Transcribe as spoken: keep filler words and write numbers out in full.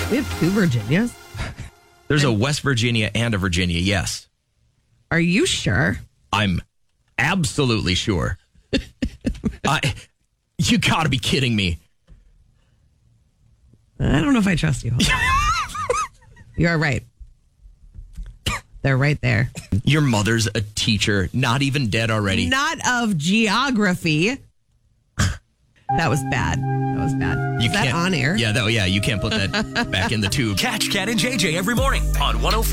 We have two Virginias? There's a West Virginia and a Virginia, yes. Are you sure? I'm absolutely sure. I, you got to be kidding me. I don't know if I trust you. You're right. They're right there. Your mother's a teacher, not even dead already. Not of geography. That was bad. That was bad. You Is that can't, on air? Yeah, that, yeah, you can't put that back in the tube. Catch Cat and J J every morning on one oh four.